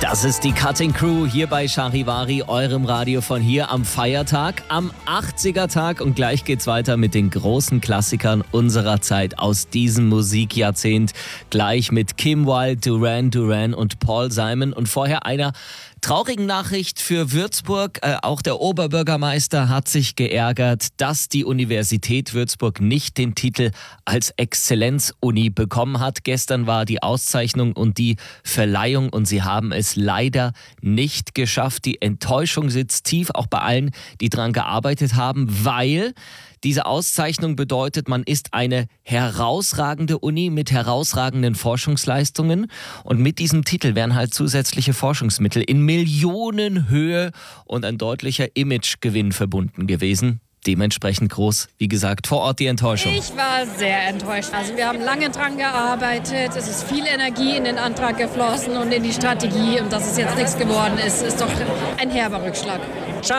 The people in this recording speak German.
Das ist die Cutting Crew hier bei Charivari, eurem Radio von hier am Feiertag, am 80er-Tag. Und gleich geht's weiter mit den großen Klassikern unserer Zeit aus diesem Musikjahrzehnt. Gleich mit Kim Wilde, Duran Duran und Paul Simon. Und vorher einer traurigen Nachricht für Würzburg. Auch der Oberbürgermeister hat sich geärgert, dass die Universität Würzburg nicht den Titel als Exzellenzuni bekommen hat. Gestern war die Auszeichnung und die Verleihung und sie haben es leider nicht geschafft. Die Enttäuschung sitzt tief, auch bei allen, die daran gearbeitet haben, weil diese Auszeichnung bedeutet, man ist eine herausragende Uni mit herausragenden Forschungsleistungen und mit diesem Titel wären halt zusätzliche Forschungsmittel in Millionenhöhe und ein deutlicher Imagegewinn verbunden gewesen. Dementsprechend groß, wie gesagt, vor Ort die Enttäuschung. Ich war sehr enttäuscht. Also wir haben lange dran gearbeitet, es ist viel Energie in den Antrag geflossen und in die Strategie und dass es jetzt nichts geworden ist, ist doch ein herber Rückschlag.